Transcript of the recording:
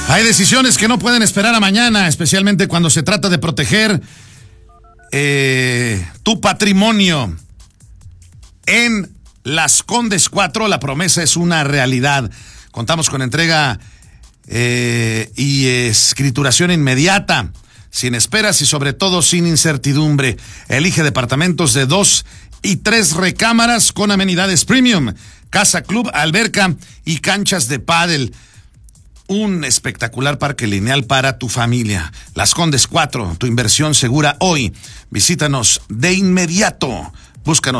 Hay decisiones que no pueden esperar a mañana, especialmente cuando se trata de proteger tu patrimonio. En Las Condes 4, la promesa es una realidad. Contamos con entrega y escrituración inmediata, sin esperas y sobre todo sin incertidumbre. Elige departamentos de 2 y 3 recámaras con amenidades premium, casa, club, alberca y canchas de pádel. Un espectacular parque lineal para tu familia. Las Condes 4, tu inversión segura hoy. Visítanos de inmediato. Búscanos